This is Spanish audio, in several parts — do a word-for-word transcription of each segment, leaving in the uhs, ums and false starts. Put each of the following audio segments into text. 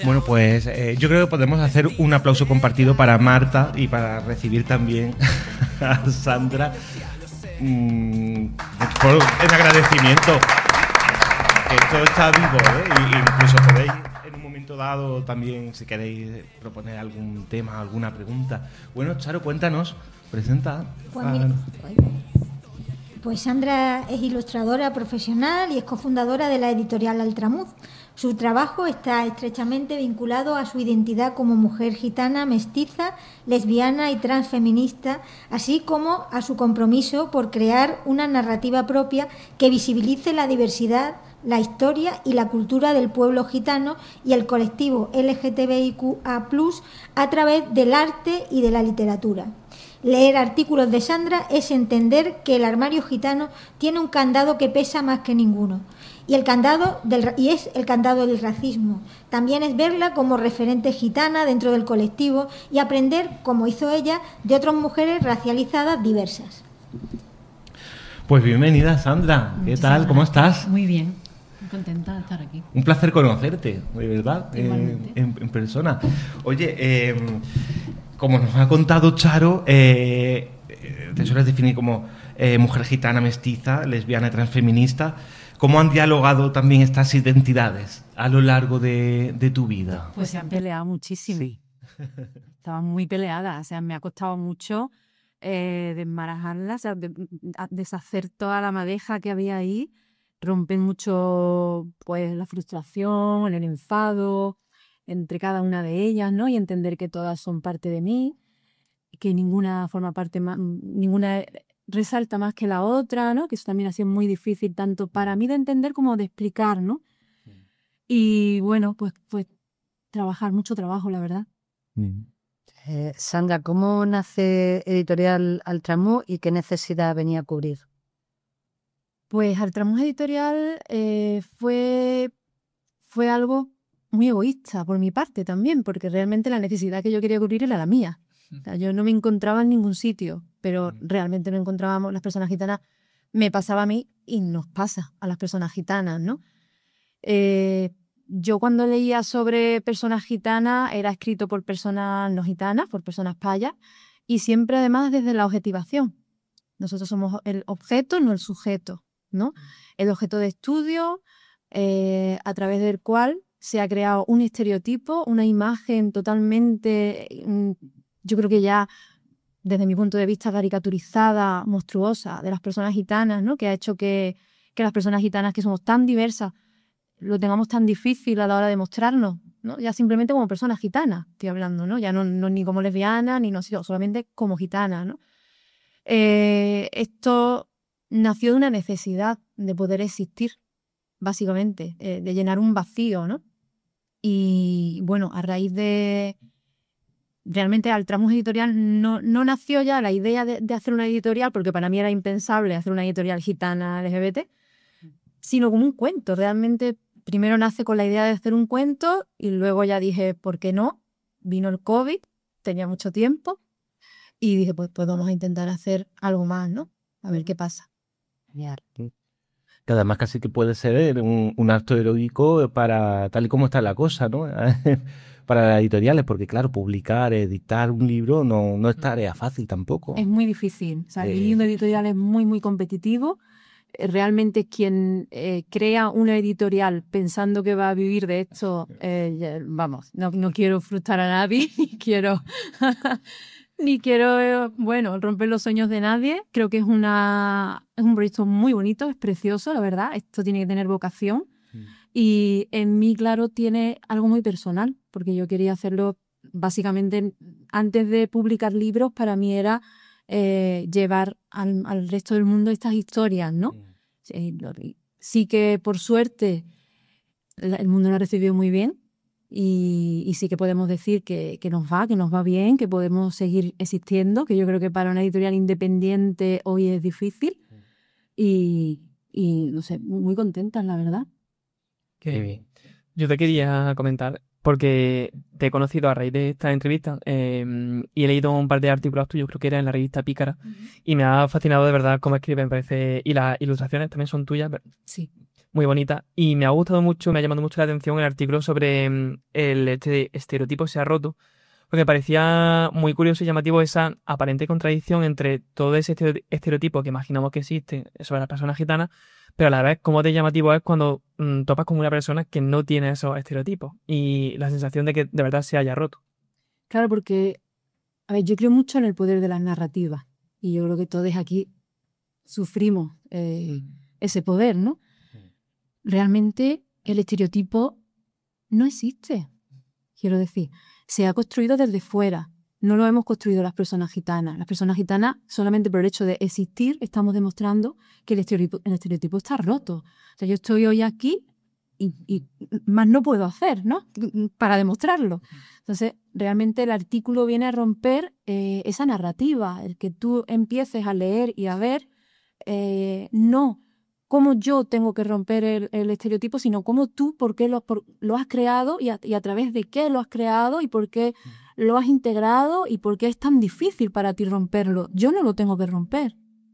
Bueno, pues eh, yo creo que podemos hacer un aplauso compartido para Marta y para recibir también a Sandra mmm, por el agradecimiento. Que esto está vivo, ¿eh? Y, incluso podéis en un momento dado también, si queréis proponer algún tema, alguna pregunta. Bueno, Charo, cuéntanos, presenta. Pues, mira, pues Sandra es ilustradora profesional y es cofundadora de la editorial Altramuz. Su trabajo está estrechamente vinculado a su identidad como mujer gitana, mestiza, lesbiana y transfeminista, así como a su compromiso por crear una narrativa propia que visibilice la diversidad, la historia y la cultura del pueblo gitano y el colectivo L G T B I Q A plus, a través del arte y de la literatura. Leer artículos de Sandra es entender que el armario gitano tiene un candado que pesa más que ninguno, y el candado del, y es el candado del racismo. También es verla como referente gitana dentro del colectivo y aprender, como hizo ella, de otras mujeres racializadas diversas. Pues bienvenida, Sandra. ¿Qué Muchísimas tal? ¿Cómo gracias. estás? Muy bien. Muy contenta de estar aquí. Un placer conocerte, de verdad, Igualmente. eh, en, en persona. Oye, eh, como nos ha contado Charo, eh, te sueles definir como eh, mujer gitana, mestiza, lesbiana y transfeminista. ¿Cómo han dialogado también estas identidades a lo largo de, de tu vida? Pues se han peleado muchísimo. Sí. Estaban muy peleadas. O sea, me ha costado mucho eh, desmarajarlas, o sea, de, a, deshacer toda la madeja que había ahí. Rompen mucho pues la frustración, el enfado entre cada una de ellas, ¿no? Y entender que todas son parte de mí, que ninguna forma parte más, ninguna resalta más que la otra, ¿no? Que eso también ha sido muy difícil tanto para mí de entender como de explicar, ¿no? Mm. Y bueno, pues, pues trabajar, mucho trabajo, la verdad. Mm. Eh, Sandra, ¿cómo nace Editorial Altramuz y qué necesidad venía a cubrir? Pues Altramuz Editorial eh, fue, fue algo muy egoísta por mi parte también, porque realmente la necesidad que yo quería cubrir era la mía. O sea, yo no me encontraba en ningún sitio, pero realmente no encontrábamos las personas gitanas. Me pasaba a mí y nos pasa a las personas gitanas, ¿no? Eh, yo cuando leía sobre personas gitanas era escrito por personas no gitanas, por personas payas, y siempre además desde la objetivación. Nosotros somos el objeto, no el sujeto, ¿no? El objeto de estudio eh, a través del cual se ha creado un estereotipo, una imagen totalmente, yo creo que ya desde mi punto de vista caricaturizada, monstruosa, de las personas gitanas, ¿no? Que ha hecho que, que las personas gitanas, que somos tan diversas, lo tengamos tan difícil a la hora de mostrarnos, ¿no? Ya simplemente como personas gitanas estoy hablando, ¿no? Ya no, no ni como lesbianas, ni no, solamente como gitanas, ¿no? Eh, esto nació de una necesidad de poder existir, básicamente, eh, de llenar un vacío, ¿no? Y bueno, a raíz de... Realmente Altramuz Editorial no, no nació ya la idea de, de hacer una editorial, porque para mí era impensable hacer una editorial gitana L G B T, sino como un cuento. Realmente primero nace con la idea de hacer un cuento y luego ya dije, ¿por qué no? Vino el COVID, tenía mucho tiempo y dije, pues, pues vamos a intentar hacer algo más, ¿no? A ver qué pasa. Genial. Que además casi que puede ser un, un acto heroico para tal y como está la cosa, ¿no? Para las editoriales, porque claro, publicar, editar un libro no, no es tarea fácil tampoco. Es muy difícil. Salir Eh... de un editorial es muy, muy competitivo. Realmente quien eh, crea una editorial pensando que va a vivir de esto, eh, ya, vamos, no, no quiero frustrar a nadie, ni quiero... Ni quiero, eh, bueno, romper los sueños de nadie. Creo que es, una, es un proyecto muy bonito, es precioso, la verdad. Esto tiene que tener vocación. Mm. Y en mí, claro, tiene algo muy personal, porque yo quería hacerlo básicamente antes de publicar libros. Para mí era eh, llevar al, al resto del mundo estas historias, ¿no? Mm. Sí, sí que, por suerte, el mundo lo ha recibido muy bien. Y, y sí que podemos decir que, que nos va, que nos va bien, que podemos seguir existiendo, que yo creo que para una editorial independiente hoy es difícil. Y, y no sé, muy contenta, la verdad. Qué bien. Yo te quería comentar, porque te he conocido a raíz de esta entrevista eh, y he leído un par de artículos tuyos, creo que era en la revista Pícara, uh-huh. Y me ha fascinado de verdad cómo escribes, me parece, y las ilustraciones también son tuyas. Sí. muy bonita. Y me ha gustado mucho, me ha llamado mucho la atención el artículo sobre mm, el este estereotipo se ha roto, porque me parecía muy curioso y llamativo esa aparente contradicción entre todo ese estere- estereotipo que imaginamos que existe sobre las personas gitanas, pero a la vez cómo de llamativo es cuando mm, topas con una persona que no tiene esos estereotipos y la sensación de que de verdad se haya roto. Claro, porque, a ver, yo creo mucho en el poder de las narrativas y yo creo que todos aquí sufrimos eh, ese poder, ¿no? Realmente el estereotipo no existe, quiero decir, se ha construido desde fuera, no lo hemos construido las personas gitanas. Las personas gitanas, solamente por el hecho de existir, estamos demostrando que el estereotipo, el estereotipo está roto. O sea, yo estoy hoy aquí y, y más no puedo hacer, ¿no? Para demostrarlo. Entonces, realmente el artículo viene a romper eh, esa narrativa, el que tú empieces a leer y a ver, eh, no cómo yo tengo que romper el, el estereotipo, sino cómo tú, por qué lo, por, lo has creado y a, y a través de qué lo has creado y por qué lo has integrado y por qué es tan difícil para ti romperlo. Yo no lo tengo que romper.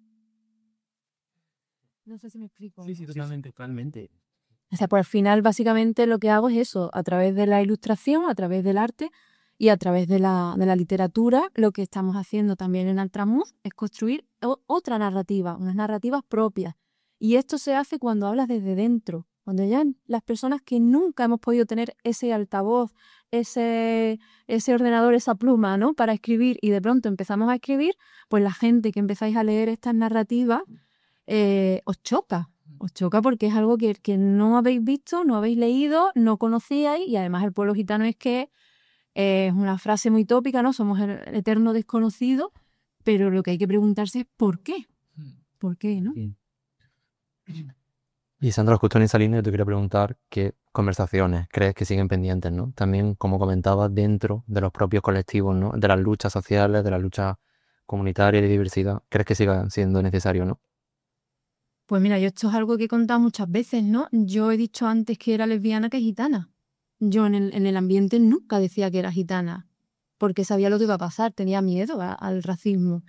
No sé si me explico. Sí, sí, totalmente. Totalmente. O sea, pues al final básicamente lo que hago es eso, a través de la ilustración, a través del arte y a través de la, de la literatura, lo que estamos haciendo también en Altramuz es construir o, otra narrativa, unas narrativas propias. Y esto se hace cuando hablas desde dentro, cuando ya las personas que nunca hemos podido tener ese altavoz, ese, ese ordenador, esa pluma, ¿no?, para escribir y de pronto empezamos a escribir, pues la gente que empezáis a leer estas narrativas eh, os choca. Os choca porque es algo que, que no habéis visto, no habéis leído, no conocíais y además el pueblo gitano es que eh, es una frase muy tópica, ¿no? Somos el eterno desconocido, pero lo que hay que preguntarse es ¿por qué? ¿Por qué, no? Bien. Y Sandra, justo en esa línea yo te quería preguntar qué conversaciones crees que siguen pendientes, ¿no? También, como comentabas, dentro de los propios colectivos, ¿no? De las luchas sociales, de las luchas comunitarias y de diversidad. ¿Crees que siga siendo necesario, no? Pues mira, yo esto es algo que he contado muchas veces, ¿no? Yo he dicho antes que era lesbiana que gitana. Yo en el, en el ambiente nunca decía que era gitana, porque sabía lo que iba a pasar, tenía miedo a, al racismo.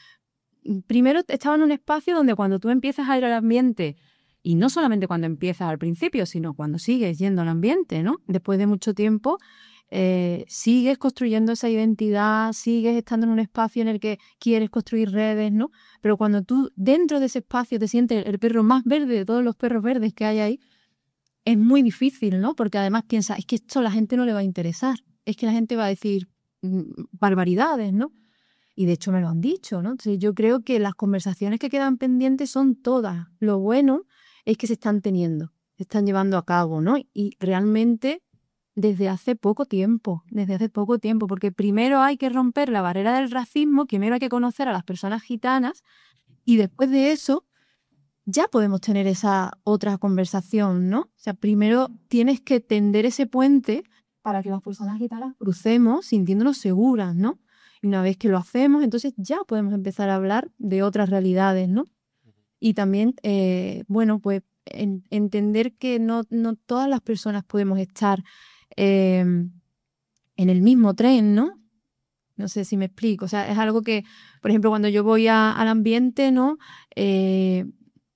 Primero estaba en un espacio donde cuando tú empiezas a ir al ambiente, y no solamente cuando empiezas al principio, sino cuando sigues yendo al ambiente, ¿no? Después de mucho tiempo, eh, sigues construyendo esa identidad, sigues estando en un espacio en el que quieres construir redes, ¿no? Pero cuando tú dentro de ese espacio te sientes el perro más verde de todos los perros verdes que hay ahí, es muy difícil, ¿no? Porque además piensas, es que esto a la gente no le va a interesar, es que la gente va a decir mm, barbaridades, ¿no? Y de hecho me lo han dicho, ¿no? Entonces yo creo que las conversaciones que quedan pendientes son todas. Lo bueno es que se están teniendo, se están llevando a cabo, ¿no? Y realmente desde hace poco tiempo, desde hace poco tiempo, porque primero hay que romper la barrera del racismo, primero hay que conocer a las personas gitanas y después de eso ya podemos tener esa otra conversación, ¿no? O sea, primero tienes que tender ese puente para que las personas gitanas crucemos sintiéndonos seguras, ¿no? Y una vez que lo hacemos, entonces ya podemos empezar a hablar de otras realidades, ¿no? Y también, eh, bueno, pues en, entender que no, no todas las personas podemos estar eh, en el mismo tren, ¿no? No sé si me explico. O sea, es algo que, por ejemplo, cuando yo voy a, al ambiente, ¿no? Eh,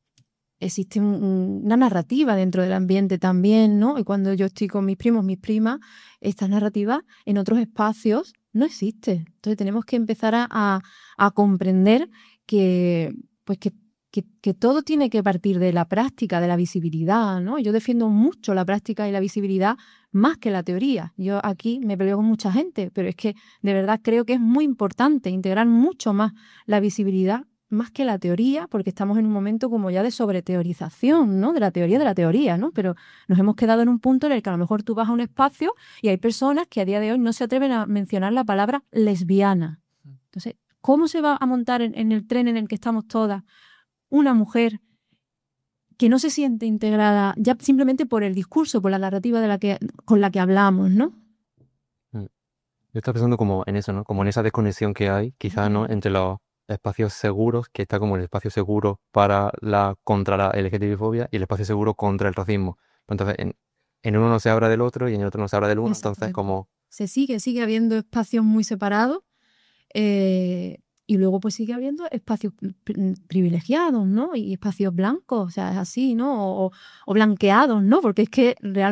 existe un, una narrativa dentro del ambiente también, ¿no? Y cuando yo estoy con mis primos, mis primas, esta narrativa en otros espacios no existe. Entonces tenemos que empezar a, a, a comprender que, pues que, que, que todo tiene que partir de la práctica, de la visibilidad, ¿no? Yo defiendo mucho la práctica y la visibilidad más que la teoría. Yo aquí me peleo con mucha gente, pero es que de verdad creo que es muy importante integrar mucho más la visibilidad más que la teoría, porque estamos en un momento como ya de sobreteorización, ¿no? De la teoría de la teoría, ¿no? Pero nos hemos quedado en un punto en el que a lo mejor tú vas a un espacio y hay personas que a día de hoy no se atreven a mencionar la palabra lesbiana. Entonces, ¿cómo se va a montar en, en el tren en el que estamos todas una mujer que no se siente integrada ya simplemente por el discurso, por la narrativa de la que, con la que hablamos, ¿no? Yo estaba pensando como en eso, ¿no? Como en esa desconexión que hay, quizás, ¿no? Entre los espacios seguros, que está como el espacio seguro para la contra la LGTBI-fobia y el espacio seguro contra el racismo. Entonces, en, en uno no se habla del otro y en el otro no se habla del uno, entonces como... Se sigue, sigue habiendo espacios muy separados. Eh, Y luego pues sigue habiendo espacios privilegiados, ¿no? Y espacios blancos, o sea, es así, ¿no? O, o blanqueados, ¿no? Porque es que realmente